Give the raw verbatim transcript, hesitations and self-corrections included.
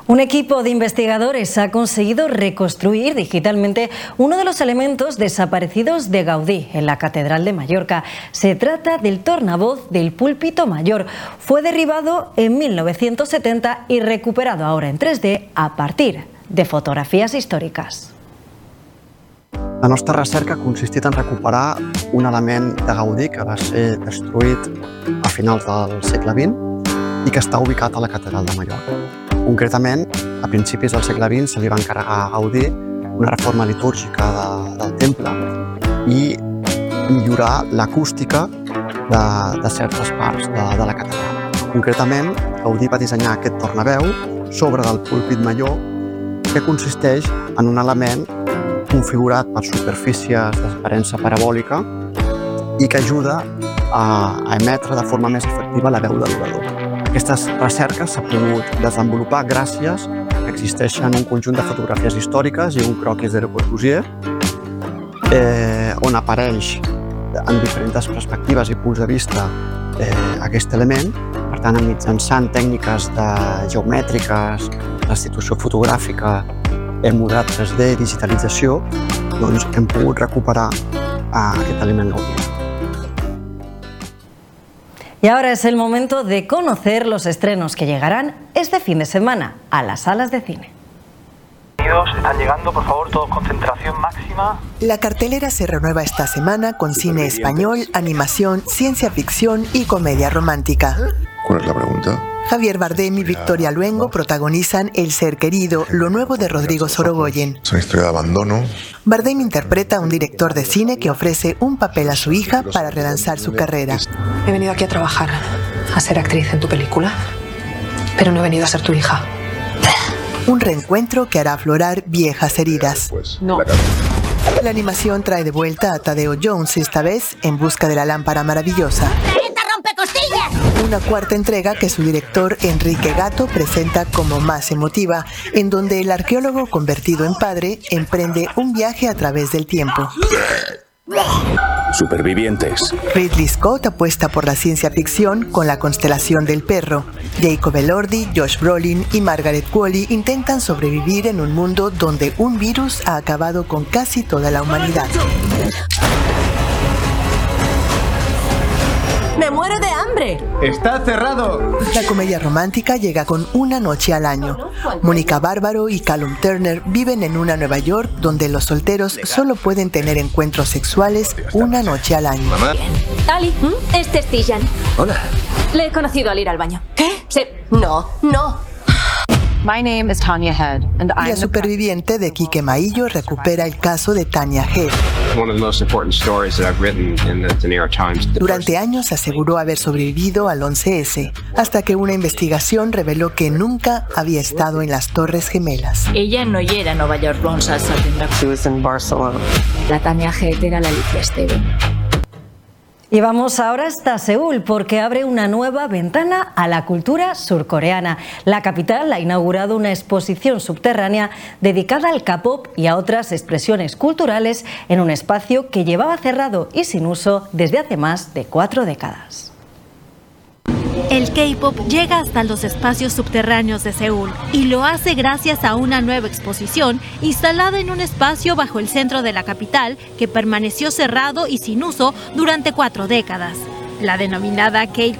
Un equipo de investigadores ha conseguido reconstruir digitalmente uno de los elementos desaparecidos de Gaudí en la Catedral de Mallorca. Se trata del tornavoz del púlpito mayor. Fue derribado en mil novecientos setenta y recuperado ahora en tres D a partir de fotografías històriques. La nostra recerca ha consistit en recuperar un element de Gaudí que va ser destruït a finals del segle vint i que està ubicat a la Catedral de Mallorca. Concretament, a principis del segle vint se li va encarregar a Gaudí una reforma litúrgica de, del temple i millorar l'acústica de, de certes parts de, de la catedral. Concretament, Gaudí va dissenyar aquest tornaveu sobre del púlpit major que consisteix en un element configurat per superfícies d'aparença parabòlica i que ajuda a, a emetre de forma més efectiva la veu de l'orador. Aquestes recerques s'han pogut desenvolupar gràcies a que existeixen un conjunt de fotografies històriques i un croquis de Le Corbusier eh, on apareix en diferents perspectives i punts de vista eh, aquest element. Per tant, mitjançant tècniques de geomètriques, restitució fotogràfica, el model tres D, digitalització, doncs hem pogut recuperar eh, aquest element gaudí. Y ahora es el momento de conocer los estrenos que llegarán este fin de semana a las salas de cine. Están llegando, por favor, todos concentración máxima. La cartelera se renueva esta semana con cine español, animación, ciencia ficción y comedia romántica. ¿Cuál es la pregunta? Javier Bardem y Victoria Luengo protagonizan El ser querido, lo nuevo de Rodrigo Sorogoyen. Es una historia de abandono. Bardem interpreta a un director de cine que ofrece un papel a su hija para relanzar su carrera. He venido aquí a trabajar, a ser actriz en tu película, pero no he venido a ser tu hija. Un reencuentro que hará aflorar viejas heridas. No. La animación trae de vuelta a Tadeo Jones, esta vez en busca de la lámpara maravillosa. Una cuarta entrega que su director Enrique Gato presenta como más emotiva, en donde el arqueólogo convertido en padre emprende un viaje a través del tiempo. Supervivientes. Ridley Scott apuesta por la ciencia ficción con La constelación del perro. Jacob Elordi, Josh Brolin y Margaret Qualley intentan sobrevivir en un mundo donde un virus ha acabado con casi toda la humanidad. ¡Me muero de hambre! ¡Está cerrado! La comedia romántica llega con Una noche al año. Mónica Bárbaro y Callum Turner viven en una Nueva York donde los solteros solo pueden tener encuentros sexuales una noche al año. Mamá. Ali, este es Tijan. Hola. Le he conocido al ir al baño. ¿Qué? Sí. No, no. My name is Tanya Head, and I'm La superviviente de Quique Maillo recupera el caso de Tanya Head. One of the most important stories that I've written in the, the New York Times. Durante años aseguró haber sobrevivido al once ese, hasta que una investigación reveló que nunca había estado en las Torres Gemelas. Ella no hi era a Nova York on s'ha setembre. She was in Barcelona. La Tanya Head era la Alicia Steven. Y vamos ahora hasta Seúl porque abre una nueva ventana a la cultura surcoreana. La capital ha inaugurado una exposición subterránea dedicada al K-pop y a otras expresiones culturales en un espacio que llevaba cerrado y sin uso desde hace más de cuatro décadas. El K-pop llega hasta los espacios subterráneos de Seúl y lo hace gracias a una nueva exposición instalada en un espacio bajo el centro de la capital que permaneció cerrado y sin uso durante cuatro décadas. La denominada K